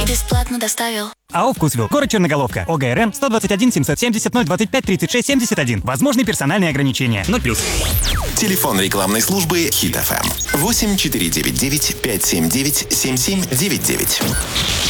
бесплатно доставил. АО «Вкусвилл». Город Черноголовка. ОГРН 121 770 025 36 71. Возможны персональные ограничения. 0+. Телефон рекламной службы Хит FM 8499 579 7799.